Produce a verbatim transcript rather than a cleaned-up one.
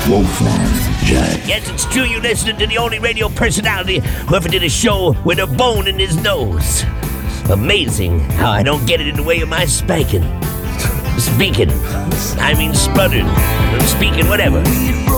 Wolfman Jack. Yes, it's true. You're listening to the only radio personality who ever did a show with a bone in his nose. Amazing how I don't get it in the way of my spanking. Speaking. I mean sputtering. Speaking, whatever.